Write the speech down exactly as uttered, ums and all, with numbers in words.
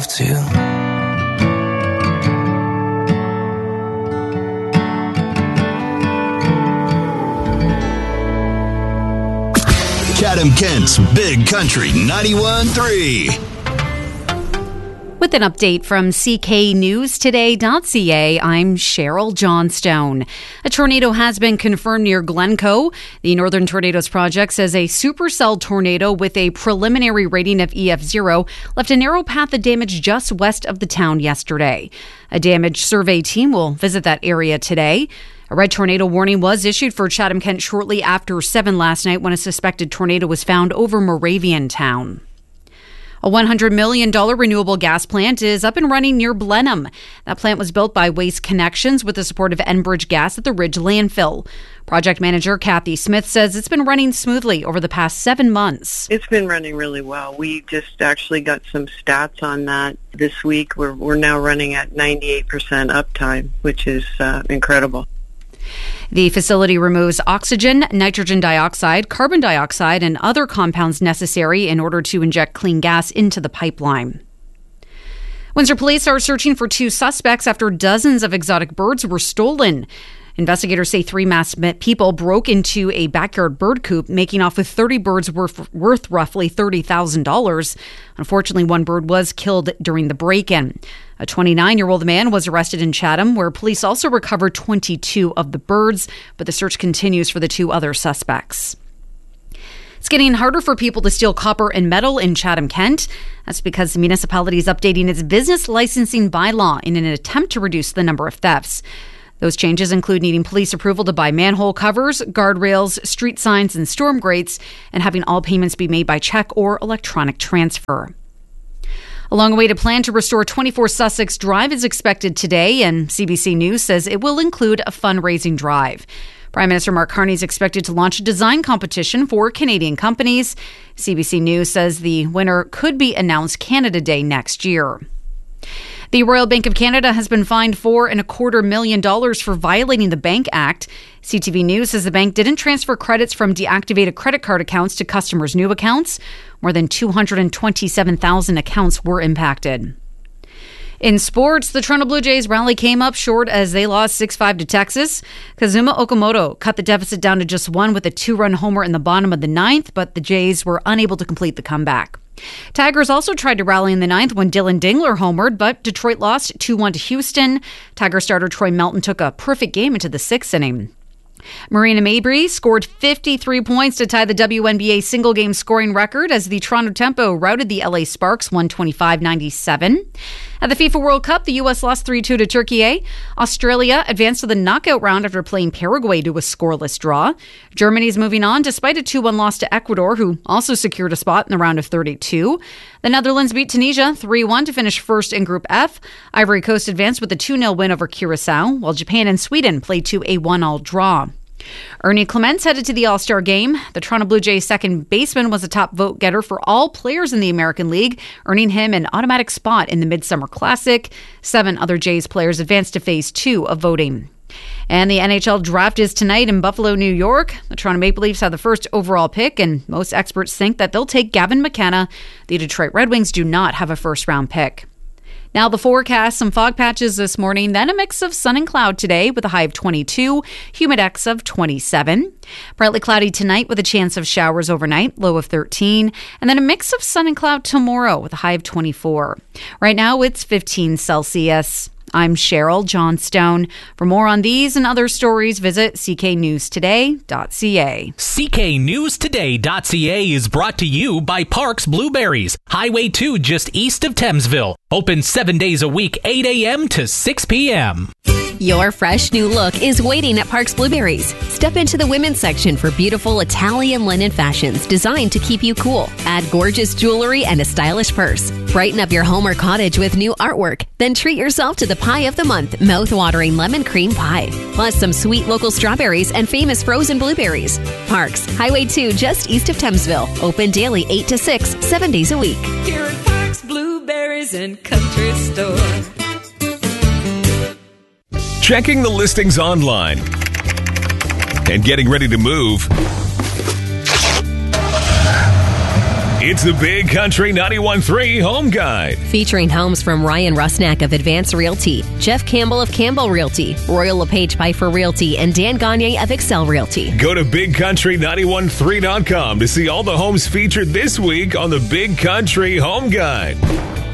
have to. Chatham-Kent's Big Country ninety-one point three. With an update from C K News Today dot C A, I'm Cheryl Johnstone. A tornado has been confirmed near Glencoe. The Northern Tornadoes Project says a supercell tornado with a preliminary rating of E F zero left a narrow path of damage just west of the town yesterday. A damage survey team will visit that area today. A red tornado warning was issued for Chatham-Kent shortly after seven last night when a suspected tornado was found over Moravian Town. A one hundred million dollars renewable gas plant is up and running near Blenheim. That plant was built by Waste Connections with the support of Enbridge Gas at the Ridge landfill. Project manager Kathy Smith says it's been running smoothly over the past seven months. It's been running really well. We just actually got some stats on that this week. We're, we're now running at ninety-eight percent uptime, which is uh, incredible. The facility removes oxygen, nitrogen dioxide, carbon dioxide, and other compounds necessary in order to inject clean gas into the pipeline. Windsor police are searching for two suspects after dozens of exotic birds were stolen. Investigators say three masked people broke into a backyard bird coop, making off with thirty birds worth, worth roughly thirty thousand dollars. Unfortunately, one bird was killed during the break-in. A twenty-nine-year-old man was arrested in Chatham, where police also recovered twenty-two of the birds, but the search continues for the two other suspects. It's getting harder for people to steal copper and metal in Chatham-Kent. That's because the municipality is updating its business licensing bylaw in an attempt to reduce the number of thefts. Those changes include needing police approval to buy manhole covers, guardrails, street signs, and storm grates, and having all payments be made by check or electronic transfer. A long-awaited plan to restore twenty-four Sussex Drive is expected today, and C B C News says it will include a fundraising drive. Prime Minister Mark Carney is expected to launch a design competition for Canadian companies. C B C News says the winner could be announced Canada Day next year. The Royal Bank of Canada has been fined four and a quarter million dollars for violating the Bank Act. C T V News says the bank didn't transfer credits from deactivated credit card accounts to customers' new accounts. More than two hundred twenty-seven thousand accounts were impacted. In sports, the Toronto Blue Jays rally came up short as they lost six five to Texas. Kazuma Okamoto cut the deficit down to just one with a two-run homer in the bottom of the ninth, but the Jays were unable to complete the comeback. Tigers also tried to rally in the ninth when Dylan Dingler homered, but Detroit lost two one to Houston. Tiger starter Troy Melton took a perfect game into the sixth inning. Marina Mabrey scored fifty-three points to tie the W N B A single-game scoring record as the Toronto Tempo routed the L A Sparks one twenty-five ninety-seven. At the FIFA World Cup, the U S lost three two to Turkey. Australia advanced to the knockout round after playing Paraguay to a scoreless draw. Germany's moving on despite a two one loss to Ecuador, who also secured a spot in the round of thirty-two. The Netherlands beat Tunisia three one to finish first in Group F. Ivory Coast advanced with a two nil win over Curacao, while Japan and Sweden played to a one all draw. Ernie Clements headed to the All-Star game. The Toronto Blue Jays second baseman was a top vote getter for all players in the American League, earning him an automatic spot in the Midsummer Classic. Seven other Jays players advanced to phase two of voting. And the N H L draft is tonight in Buffalo, New York. The Toronto Maple Leafs have the first overall pick, and most experts think that they'll take Gavin McKenna. The Detroit Red Wings do not have a first-round pick. Now the forecast, some fog patches this morning, then a mix of sun and cloud today with a high of twenty-two, humidex of twenty-seven. Partly cloudy tonight with a chance of showers overnight, low of thirteen. And then a mix of sun and cloud tomorrow with a high of twenty-four. Right now it's fifteen Celsius. I'm Cheryl Johnstone. For more on these and other stories, visit c k news today dot c a. c k news today dot c a is brought to you by Parks Blueberries, Highway two just east of Thamesville. Open seven days a week, eight a.m. to six p.m. Your fresh new look is waiting at Parks Blueberries. Step into the women's section for beautiful Italian linen fashions designed to keep you cool. Add gorgeous jewelry and a stylish purse. Brighten up your home or cottage with new artwork. Then treat yourself to the pie of the month, mouth-watering lemon cream pie. Plus some sweet local strawberries and famous frozen blueberries. Parks, Highway two just east of Thamesville. Open daily eight to six, seven days a week. Here at Parks Blueberries and Country Store. Checking the listings online and getting ready to move. It's the Big Country ninety-one point three Home Guide. Featuring homes from Ryan Rusnak of Advance Realty, Jeff Campbell of Campbell Realty, Royal LePage Pfeiffer Realty, and Dan Gagne of Excel Realty. Go to big country ninety-one point three dot com to see all the homes featured this week on the Big Country Home Guide.